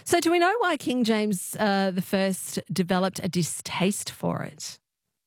So, do we know why King James the First developed a distaste for it?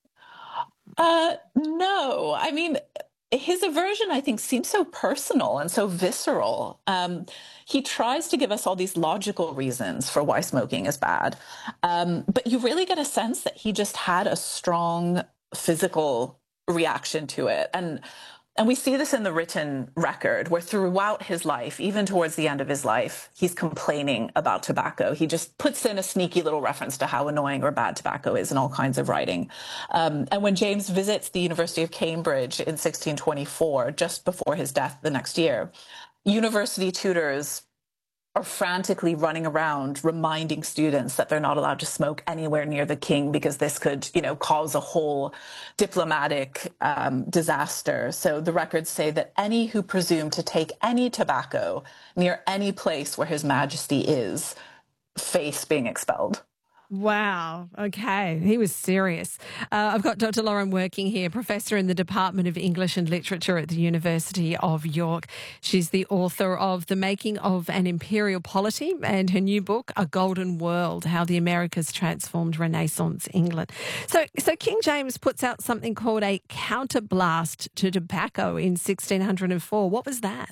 No, I mean, his aversion, I think, seems so personal and so visceral. He tries to give us all these logical reasons for why smoking is bad. But you really get a sense that he just had a strong physical reaction to it. And we see this in the written record, where throughout his life, even towards the end of his life, he's complaining about tobacco. He just puts in a sneaky little reference to how annoying or bad tobacco is in all kinds of writing. And when James visits the University of Cambridge in 1624, just before his death the next year, university tutors are frantically running around reminding students that they're not allowed to smoke anywhere near the king because this could, cause a whole diplomatic disaster. So the records say that any who presume to take any tobacco near any place where His Majesty is face being expelled. Wow. Okay. He was serious. I've got Dr. Lauren Working here, professor in the Department of English and Literature at the University of York. She's the author of The Making of an Imperial Polity and her new book, A Golden World, How the Americas Transformed Renaissance England. So King James puts out something called a counterblast to tobacco in 1604. What was that?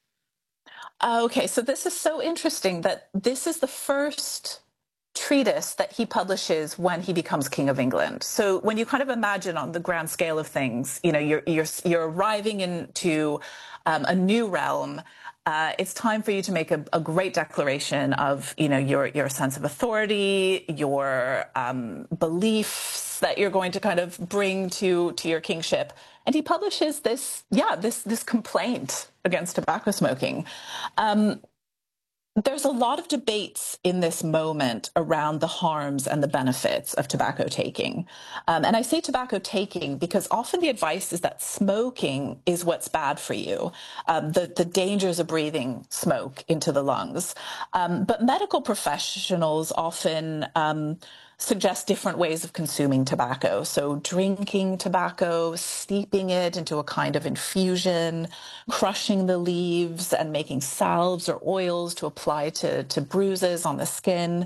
Okay, so this is so interesting that this is the first treatise that he publishes when he becomes King of England. So when you kind of imagine on the grand scale of things, you're arriving into a new realm. It's time for you to make a great declaration of, your sense of authority, your beliefs that you're going to kind of bring to your kingship. And he publishes this complaint against tobacco smoking. There's a lot of debates in this moment around the harms and the benefits of tobacco taking. And I say tobacco taking because often the advice is that smoking is what's bad for you, the dangers of breathing smoke into the lungs. But medical professionals often suggest different ways of consuming tobacco. So drinking tobacco, steeping it into a kind of infusion, crushing the leaves and making salves or oils to apply to bruises on the skin.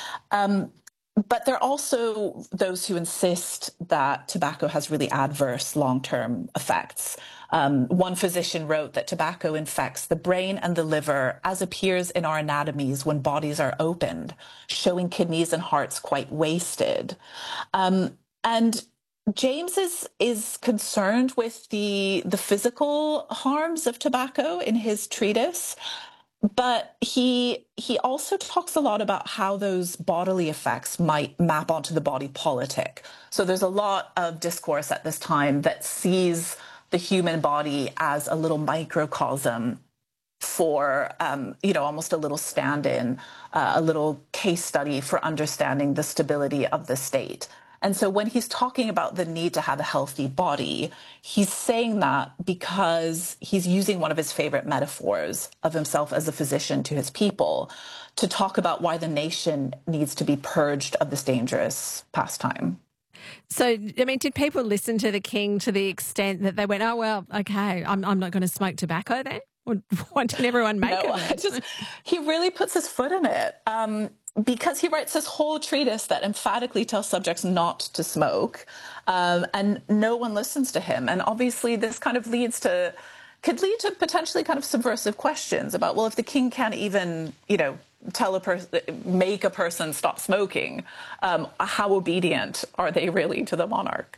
But there are also those who insist that tobacco has really adverse long-term effects. One physician wrote that tobacco infects the brain and the liver, as appears in our anatomies when bodies are opened, showing kidneys and hearts quite wasted. And James is concerned with the physical harms of tobacco in his treatise. But he also talks a lot about how those bodily effects might map onto the body politic. So there's a lot of discourse at this time that sees the human body as a little microcosm for, almost a little stand-in, a little case study for understanding the stability of the state. And so when he's talking about the need to have a healthy body, he's saying that because he's using one of his favorite metaphors of himself as a physician to his people to talk about why the nation needs to be purged of this dangerous pastime. So, I mean, did people listen to the king to the extent that they went, oh, well, okay, I'm not going to smoke tobacco then? What did everyone make of it? He really puts his foot in it. Because he writes this whole treatise that emphatically tells subjects not to smoke, and no one listens to him. And obviously this kind of could lead to potentially kind of subversive questions about, well, if the king can't even, make a person stop smoking, how obedient are they really to the monarch?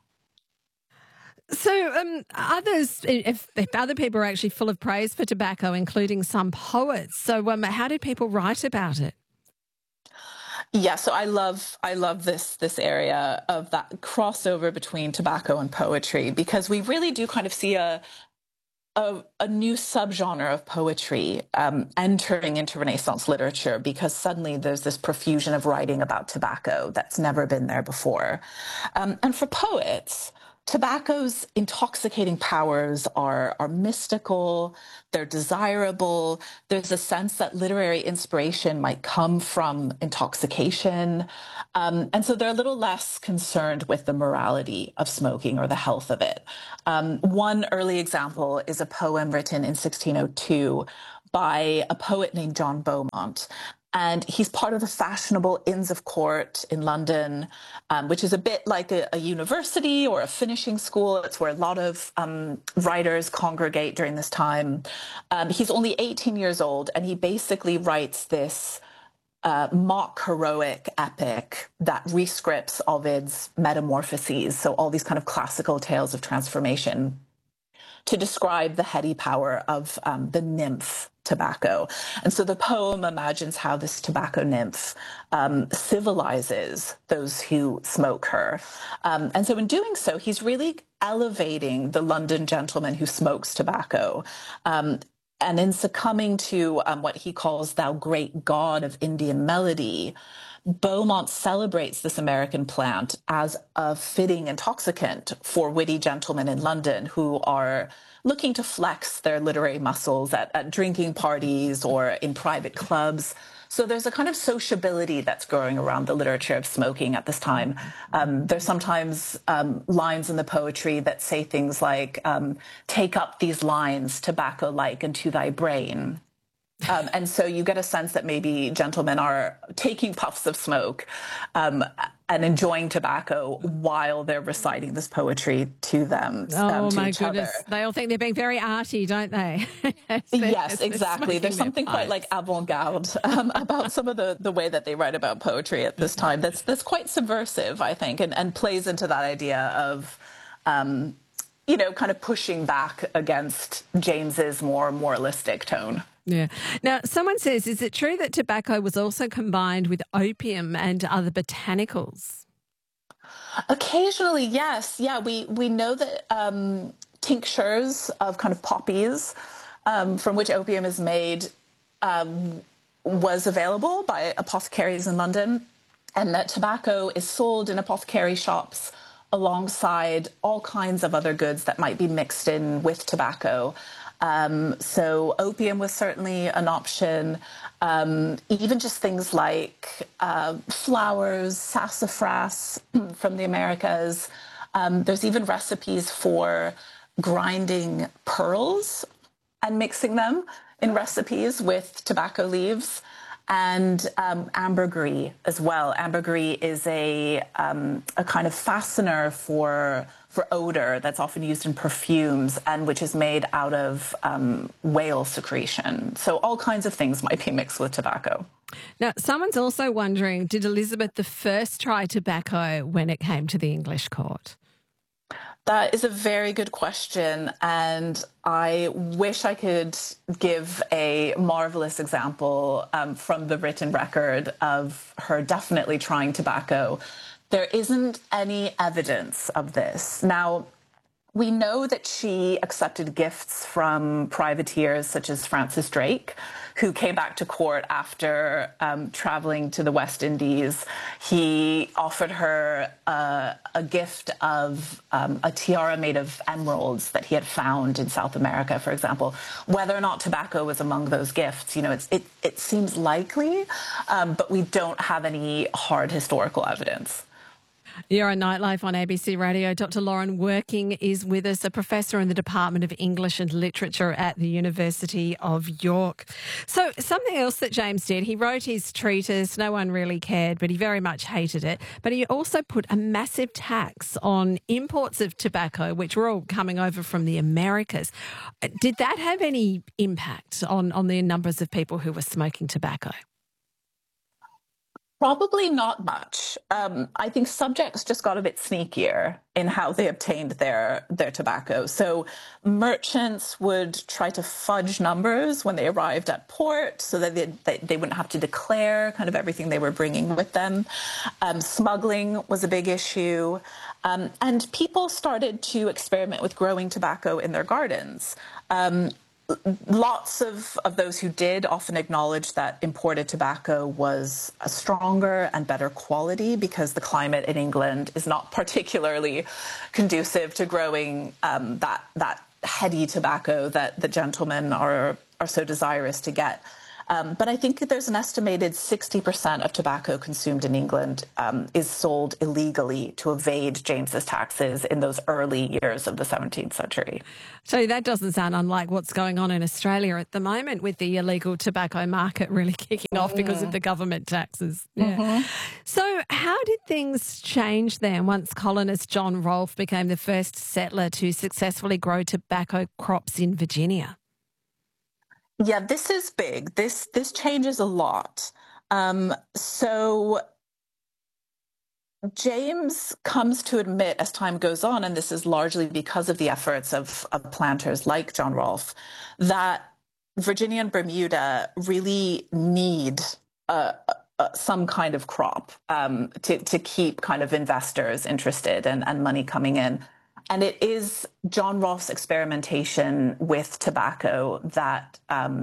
So if other people are actually full of praise for tobacco, including some poets, so how did people write about it? Yeah, so I love this area of that crossover between tobacco and poetry, because we really do kind of see a new subgenre of poetry entering into Renaissance literature, because suddenly there's this profusion of writing about tobacco that's never been there before. And for poets, tobacco's intoxicating powers are mystical, they're desirable. There's a sense that literary inspiration might come from intoxication. And so they're a little less concerned with the morality of smoking or the health of it. One early example is a poem written in 1602 by a poet named John Beaumont. And he's part of the fashionable Inns of Court in London, which is a bit like a university or a finishing school. It's where a lot of writers congregate during this time. He's only 18 years old, and he basically writes this mock heroic epic that rescripts Ovid's Metamorphoses, so all these kind of classical tales of transformation, to describe the heady power of the nymph tobacco. And so the poem imagines how this tobacco nymph civilizes those who smoke her. And so in doing so, he's really elevating the London gentleman who smokes tobacco. And in succumbing to what he calls "thou great god of Indian melody," Beaumont celebrates this American plant as a fitting intoxicant for witty gentlemen in London who are looking to flex their literary muscles at drinking parties or in private clubs. So there's a kind of sociability that's growing around the literature of smoking at this time. There's sometimes lines in the poetry that say things like, "Take up these lines, tobacco-like, into thy brain." And so you get a sense that maybe gentlemen are taking puffs of smoke and enjoying tobacco while they're reciting this poetry to them. Oh, to my each goodness. other. They all think they're being very arty, don't they? Yes, exactly. There's something quite like avant-garde about some of the way that they write about poetry at this time that's quite subversive, I think, and plays into that idea of kind of pushing back against James's more moralistic tone. Yeah. Now, someone says, is it true that tobacco was also combined with opium and other botanicals? Occasionally, yes. Yeah, we know that tinctures of kind of poppies from which opium is made was available by apothecaries in London, and that tobacco is sold in apothecary shops alongside all kinds of other goods that might be mixed in with tobacco. So opium was certainly an option. Even just things like flowers, sassafras from the Americas. There's even recipes for grinding pearls and mixing them in recipes with tobacco leaves. And ambergris as well. Ambergris is a kind of fastener for odor that's often used in perfumes and which is made out of whale secretion. So all kinds of things might be mixed with tobacco. Now, someone's also wondering, did Elizabeth I try tobacco when it came to the English court? That is a very good question, and I wish I could give a marvelous example from the written record of her definitely trying tobacco. There isn't any evidence of this. Now, we know that she accepted gifts from privateers such as Francis Drake, who came back to court after traveling to the West Indies. He offered her a gift of a tiara made of emeralds that he had found in South America, for example. Whether or not tobacco was among those gifts, it seems likely, but we don't have any hard historical evidence. You're on Nightlife on ABC Radio. Dr. Lauren Working is with us, a professor in the Department of English and Literature at the University of York. So something else that James did, he wrote his treatise. No one really cared, but he very much hated it. But he also put a massive tax on imports of tobacco, which were all coming over from the Americas. Did that have any impact on the numbers of people who were smoking tobacco? Probably not much. I think subjects just got a bit sneakier in how they obtained their tobacco. So merchants would try to fudge numbers when they arrived at port so that they wouldn't have to declare kind of everything they were bringing with them. Smuggling was a big issue. And people started to experiment with growing tobacco in their gardens. Lots of those who did often acknowledge that imported tobacco was a stronger and better quality because the climate in England is not particularly conducive to growing that heady tobacco that the gentlemen are so desirous to get. But I think there's an estimated 60% of tobacco consumed in England is sold illegally to evade James's taxes in those early years of the 17th century. So that doesn't sound unlike what's going on in Australia at the moment with the illegal tobacco market really kicking off because of the government taxes. Yeah. So how did things change then once colonist John Rolfe became the first settler to successfully grow tobacco crops in Virginia? Yeah, this is big. This changes a lot. So James comes to admit as time goes on, and this is largely because of the efforts of planters like John Rolfe, that Virginia and Bermuda really need some kind of crop to keep kind of investors interested and money coming in. And it is John Rolfe's experimentation with tobacco that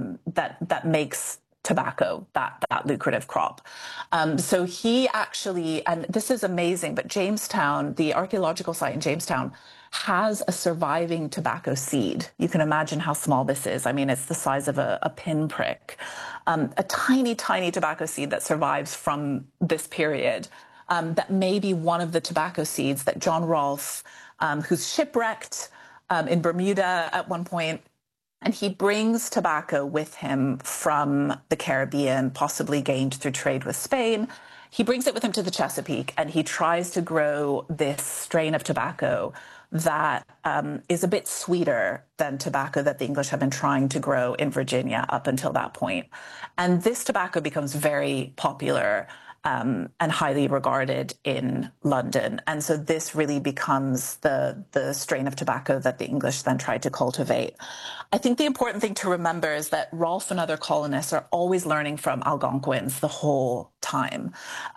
makes tobacco that lucrative crop. So he actually, and this is amazing, but Jamestown, the archaeological site in Jamestown, has a surviving tobacco seed. You can imagine how small this is. I mean, it's the size of a pinprick. A tiny, tiny tobacco seed that survives from this period. That may be one of the tobacco seeds that John Rolfe, who's shipwrecked in Bermuda at one point, and he brings tobacco with him from the Caribbean, possibly gained through trade with Spain. He brings it with him to the Chesapeake, and he tries to grow this strain of tobacco that is a bit sweeter than tobacco that the English have been trying to grow in Virginia up until that point. And this tobacco becomes very popular and highly regarded in London. And so this really becomes the strain of tobacco that the English then tried to cultivate. I think the important thing to remember is that Rolfe and other colonists are always learning from Algonquins the whole time.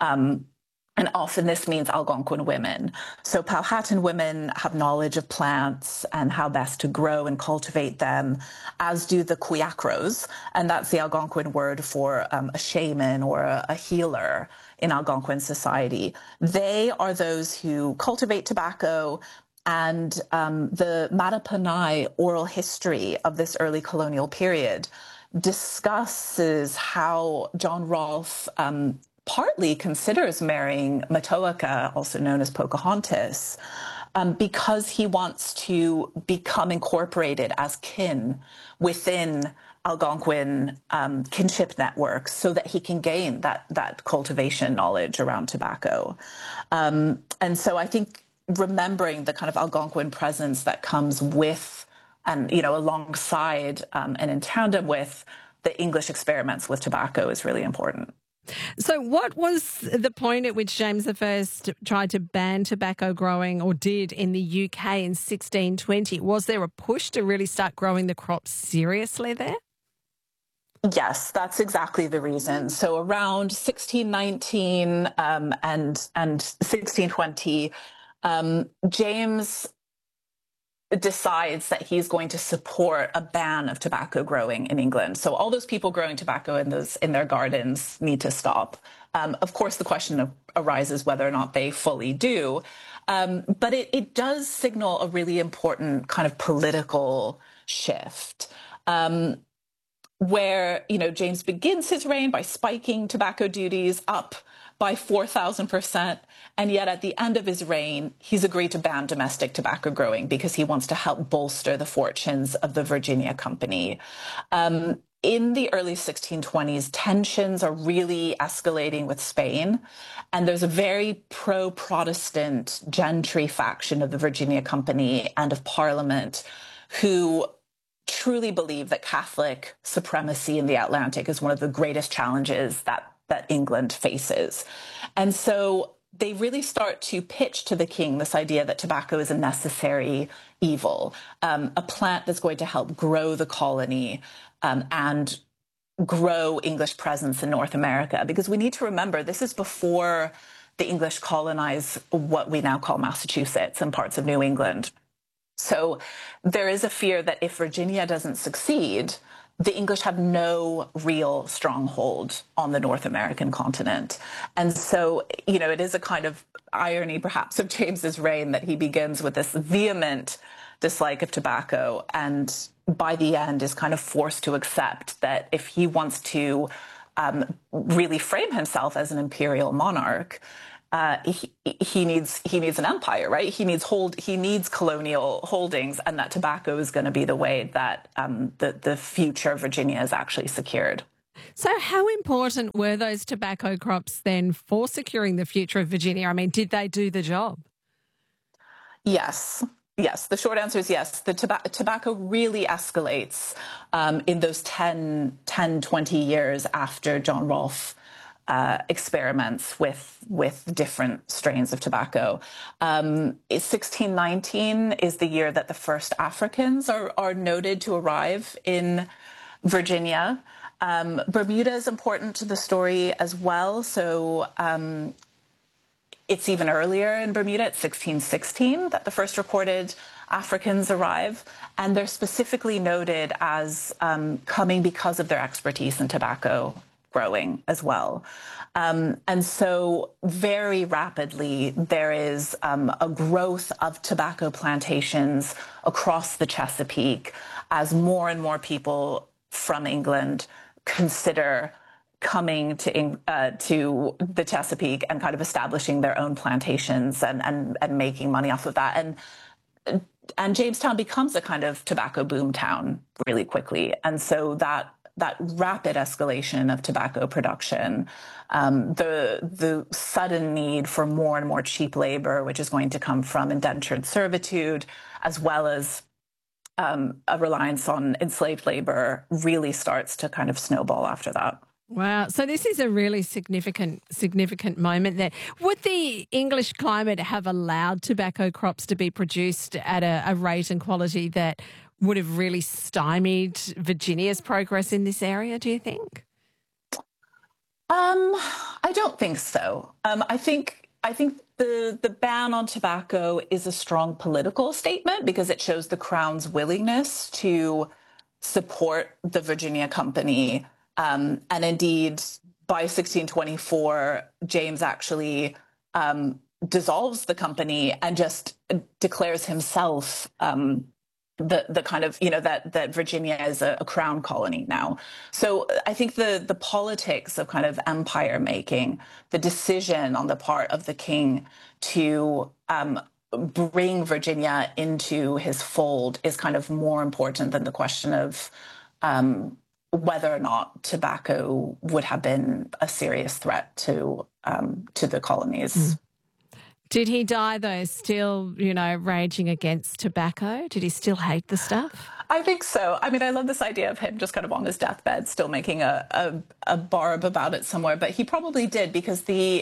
And often this means Algonquin women. So Powhatan women have knowledge of plants and how best to grow and cultivate them, as do the Quiacros. And that's the Algonquin word for a shaman or a healer in Algonquin society. They are those who cultivate tobacco. And the Mattaponi oral history of this early colonial period discusses how John Rolfe partly considers marrying Matoaka, also known as Pocahontas, because he wants to become incorporated as kin within Algonquin kinship networks so that he can gain that cultivation knowledge around tobacco. And so I think remembering the kind of Algonquin presence that comes with and, alongside and in tandem with the English experiments with tobacco is really important. So what was the point at which James I tried to ban tobacco growing, or did, in the UK in 1620? Was there a push to really start growing the crop seriously there? Yes, that's exactly the reason. So around 1619 and 1620, James decides that he's going to support a ban of tobacco growing in England. So all those people growing tobacco in their gardens need to stop. Of course, the question arises whether or not they fully do. But it does signal a really important kind of political shift. Where, James begins his reign by spiking tobacco duties up by 4,000%. And yet at the end of his reign, he's agreed to ban domestic tobacco growing because he wants to help bolster the fortunes of the Virginia Company. In the early 1620s, tensions are really escalating with Spain. And there's a very pro-Protestant gentry faction of the Virginia Company and of Parliament who truly believe that Catholic supremacy in the Atlantic is one of the greatest challenges that England faces. And so they really start to pitch to the king this idea that tobacco is a necessary evil, a plant that's going to help grow the colony and grow English presence in North America. Because we need to remember, this is before the English colonize what we now call Massachusetts and parts of New England. So there is a fear that if Virginia doesn't succeed, the English have no real stronghold on the North American continent. And so, it is a kind of irony, perhaps, of James's reign that he begins with this vehement dislike of tobacco and by the end is kind of forced to accept that if he wants to really frame himself as an imperial monarch, he needs an empire, right? He needs colonial holdings, and that tobacco is going to be the way that the future of Virginia is actually secured. So how important were those tobacco crops then for securing the future of Virginia? I mean, did they do the job? Yes. Yes, the short answer is yes. The tobacco really escalates in those 10, 20 years after John Rolfe experiments with different strains of tobacco. 1619 is the year that the first Africans are noted to arrive in Virginia. Bermuda is important to the story as well. So it's even earlier in Bermuda, it's 1616, that the first recorded Africans arrive. And they're specifically noted as coming because of their expertise in tobacco growing as well. And so very rapidly, there is a growth of tobacco plantations across the Chesapeake as more and more people from England consider coming to the Chesapeake and kind of establishing their own plantations and making money off of that. And Jamestown becomes a kind of tobacco boom town really quickly. And so that rapid escalation of tobacco production, the sudden need for more and more cheap labor, which is going to come from indentured servitude, as well as a reliance on enslaved labor, really starts to kind of snowball after that. Wow. So this is a really significant moment there. Would the English climate have allowed tobacco crops to be produced at a rate and quality that would have really stymied Virginia's progress in this area, do you think? I don't think so. I think the ban on tobacco is a strong political statement because it shows the Crown's willingness to support the Virginia Company. And indeed, by 1624, James actually dissolves the company and just declares himself the kind of, that Virginia is a crown colony now. So I think the politics of kind of empire making, the decision on the part of the king to bring Virginia into his fold is kind of more important than the question of whether or not tobacco would have been a serious threat to the colonies. Mm. Did he die, though, still, raging against tobacco? Did he still hate the stuff? I think so. I mean, I love this idea of him just kind of on his deathbed, still making a barb about it somewhere. But he probably did, because the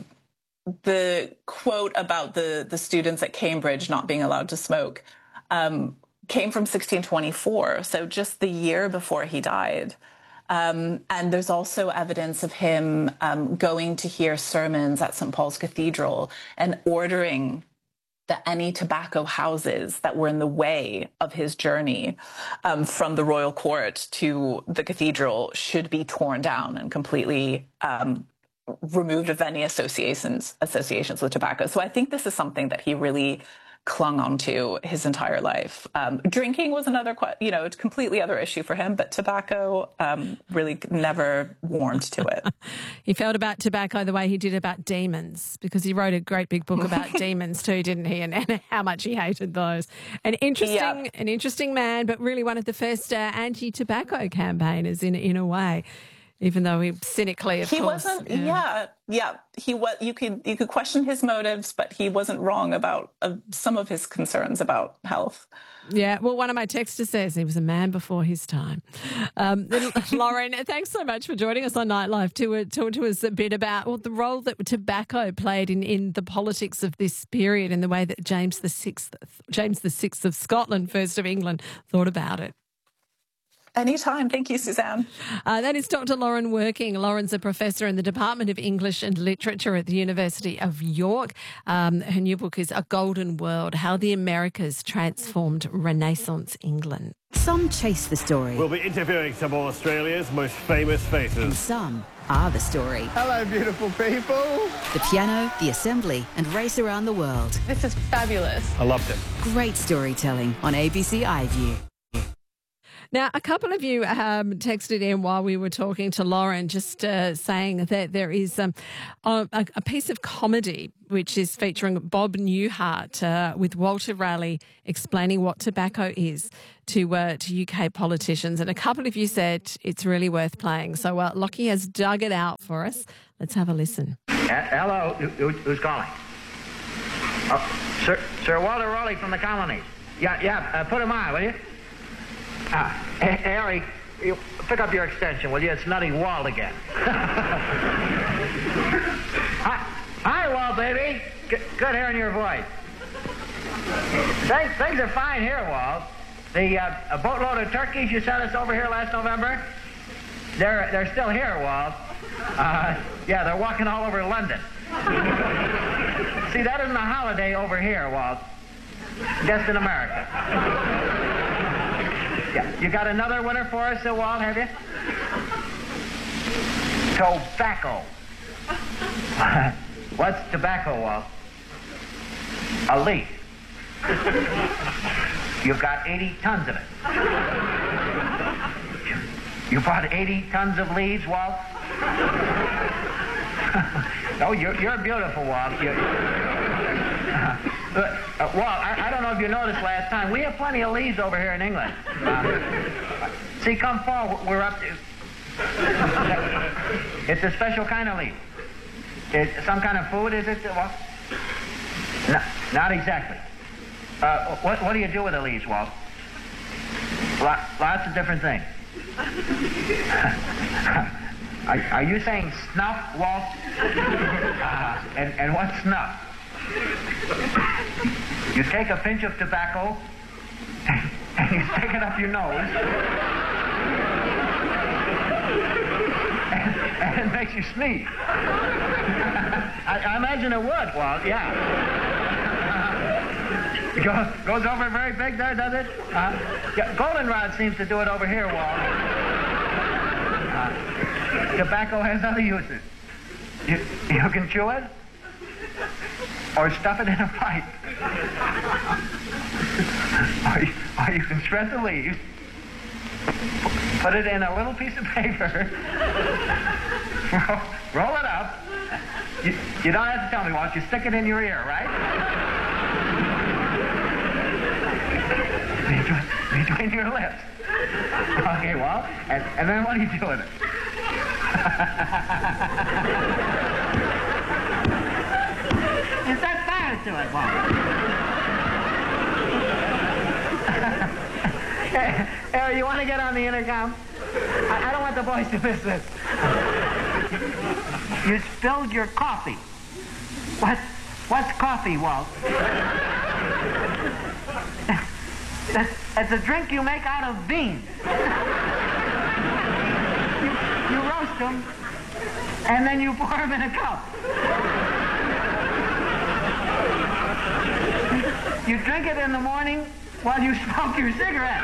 quote about the students at Cambridge not being allowed to smoke came from 1624, so just the year before he died. And there's also evidence of him going to hear sermons at St. Paul's Cathedral and ordering that any tobacco houses that were in the way of his journey from the royal court to the cathedral should be torn down and completely removed of any associations with tobacco. So I think this is something that he really clung on to his entire life. Drinking was another, completely other issue for him, but tobacco really never warmed to it. He felt about tobacco the way he did about demons, because he wrote a great big book about demons too, didn't he? And how much he hated those. An interesting man, but really one of the first anti-tobacco campaigners in a way. Even though he cynically, of course. He wasn't. Yeah. He was. You could question his motives, but he wasn't wrong about some of his concerns about health. Yeah. Well, one of my texters says he was a man before his time. Lauren, thanks so much for joining us on Nightlife to talk to us a bit about the role that tobacco played in the politics of this period, and the way that James the Sixth of Scotland, first of England, thought about it. Anytime. Thank you, Suzanne. That is Dr. Lauren Working. Lauren's a professor in the Department of English and Literature at the University of York. Her new book is A Golden World, How the Americas Transformed Renaissance England. Some chase the story. We'll be interviewing some of Australia's most famous faces. And some are the story. Hello, beautiful people. The piano, the assembly, and race around the world. This is fabulous. I loved it. Great storytelling on ABC iView. Now, a couple of you texted in while we were talking to Lauren, just saying that there is a piece of comedy which is featuring Bob Newhart with Walter Raleigh explaining what tobacco is to UK politicians. And a couple of you said it's really worth playing. So Lockie has dug it out for us. Let's have a listen. Hello, who's calling? Sir Walter Raleigh from the colonies. Yeah, put him on, will you? Harry, you pick up your extension, will you? It's Nutty Walt again. Hi, Walt, baby. Good hearing your voice. Things are fine here, Walt. The a boatload of turkeys you sent us over here last November, they're still here, Walt. Yeah, they're walking all over London. See, that isn't a holiday over here, Walt. Just in America. Yeah. You got another winner for us, Walt, have you? Tobacco. What's tobacco, Walt? A leaf. You've got 80 tons of it. You bought 80 tons of leaves, Walt? Oh, you're beautiful, Walt. Walt, I don't know if you noticed last time, we have plenty of leaves over here in England. See, come fall, we're up to... It's a special kind of leaf. It's some kind of food, is it, Walt? No, not exactly. What do you do with the leaves, Walt? Lots of different things. Are you saying snuff, Walt? And what's snuff? You take a pinch of tobacco and you stick it up your nose and it makes you sneeze. I imagine it would, Walt, yeah. Goes over very big there, does it? Yeah, goldenrod seems to do it over here, Walt. Tobacco has other uses. You can chew it or stuff it in a pipe. Or you can shred the leaves, put it in a little piece of paper, roll it up. You don't have to tell me, Walt. You stick it in your ear, right? Between your lips. Okay, Walt. And then what do you do with it? Is that fire to it, Walt? Harry, you want to get on the intercom? I don't want the boys to miss this. You spilled your coffee. What's coffee, Walt? It's a drink you make out of beans. You roast them, and then you pour them in a cup. You drink it in the morning while you smoke your cigarette.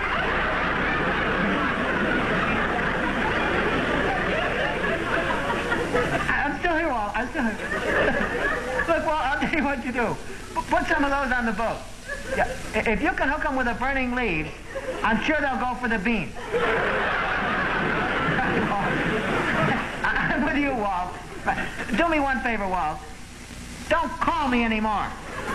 I'm still here, Walt. I'm still here. Look, Walt, I'll tell you what you do. Put some of those on the boat. Yeah. If you can hook them with the burning leaves, I'm sure they'll go for the beans. I'm with you, Walt. Do me one favor, Walt. Don't call me anymore.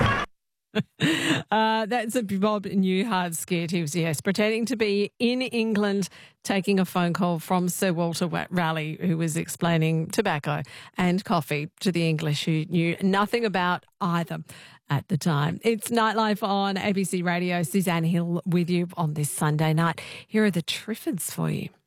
That's a Bob Newhart skit. He was, pretending to be in England, taking a phone call from Sir Walter Raleigh, who was explaining tobacco and coffee to the English who knew nothing about either at the time. It's Nightlife on ABC Radio. Suzanne Hill with you on this Sunday night. Here are the Triffids for you.